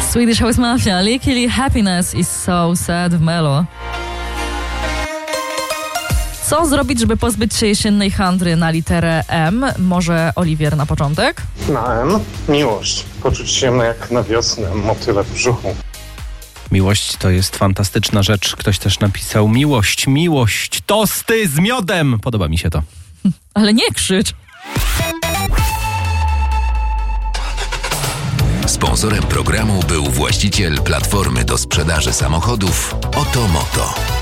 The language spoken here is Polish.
Swedish House Mafia, Lickily Happiness is so sad w Melo. Co zrobić, żeby pozbyć się jesiennej handry na literę M? Może Oliwier na początek? Na M? Miłość. Poczuć się jak na wiosnę, motyle w brzuchu. Miłość to jest fantastyczna rzecz. Ktoś też napisał miłość, tosty z miodem. Podoba mi się to. Ale nie krzycz. Sponsorem programu był właściciel platformy do sprzedaży samochodów Otomoto.